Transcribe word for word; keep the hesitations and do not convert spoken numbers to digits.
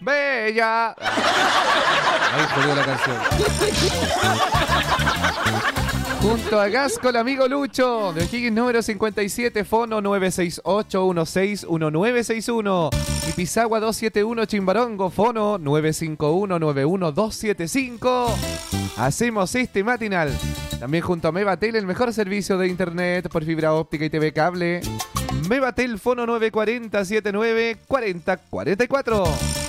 Bella. Ahí jodió la canción. Junto a Gas con el amigo Lucho, de Higgins número cincuenta y siete, fono nueve seis ocho uno seis uno nueve seis uno. Y Pisagua doscientos setenta y uno, Chimbarongo, fono nueve cinco uno nueve uno dos siete cinco. Hacemos este matinal. También junto a Mevatel, el mejor servicio de internet por fibra óptica y T V cable. Mevatel, fono nueve cuatro cero setenta y nueve cuarenta cuarenta y cuatro.